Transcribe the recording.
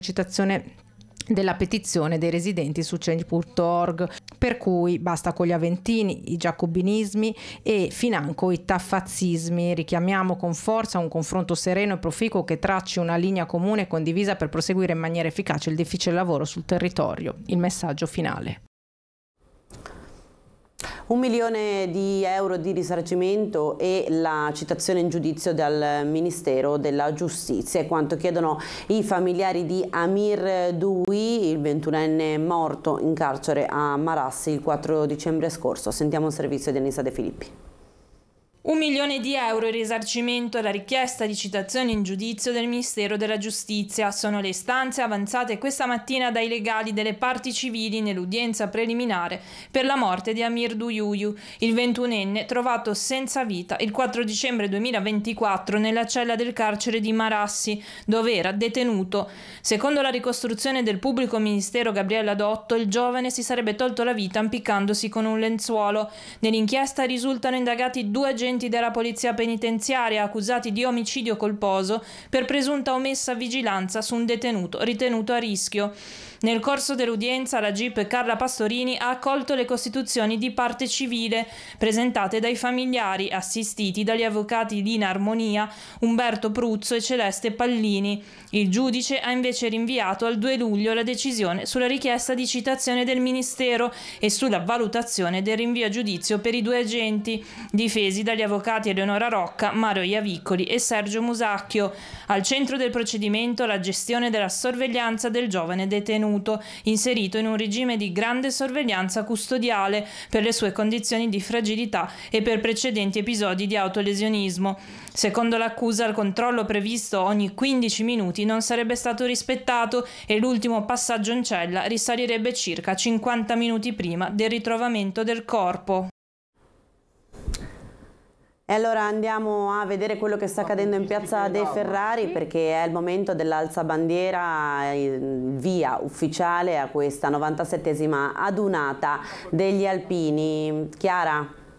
citazione della petizione dei residenti su Change.org, per cui basta con gli aventini, i giacobinismi e financo i tafazzismi. Richiamiamo con forza un confronto sereno e proficuo che tracci una linea comune e condivisa per proseguire in maniera efficace il difficile lavoro sul territorio. Il messaggio finale. 1 milione di euro di risarcimento e la citazione in giudizio dal Ministero della Giustizia è quanto chiedono i familiari di Amir Dui, il 21enne morto in carcere a Marassi il 4 dicembre scorso. Sentiamo il servizio di Anissa De Filippi. 1 milione di euro in risarcimento e la richiesta di citazione in giudizio del Ministero della Giustizia sono le istanze avanzate questa mattina dai legali delle parti civili nell'udienza preliminare per la morte di Amir Duyuyu, il 21enne trovato senza vita il 4 dicembre 2024 nella cella del carcere di Marassi, dove era detenuto. Secondo la ricostruzione del pubblico ministero Gabriella Dotto, il giovane si sarebbe tolto la vita impiccandosi con un lenzuolo. Nell'inchiesta risultano indagati 2 agenti della polizia penitenziaria accusati di omicidio colposo per presunta omessa vigilanza su un detenuto ritenuto a rischio. Nel corso dell'udienza la GIP Carla Pastorini ha accolto le costituzioni di parte civile presentate dai familiari, assistiti dagli avvocati Lina Armonia, Umberto Pruzzo e Celeste Pallini. Il giudice ha invece rinviato al 2 luglio la decisione sulla richiesta di citazione del Ministero e sulla valutazione del rinvio a giudizio per i 2 agenti, difesi dagli avvocati Eleonora Rocca, Mario Iavicoli e Sergio Musacchio. Al centro del procedimento la gestione della sorveglianza del giovane detenuto, inserito in un regime di grande sorveglianza custodiale per le sue condizioni di fragilità e per precedenti episodi di autolesionismo. Secondo l'accusa, il controllo previsto ogni 15 minuti non sarebbe stato rispettato e l'ultimo passaggio in cella risalirebbe circa 50 minuti prima del ritrovamento del corpo. E allora andiamo a vedere quello che sta accadendo in piazza dei Ferrari, perché è il momento dell'alzabandiera, il via ufficiale a questa 97esima adunata degli alpini. Chiara?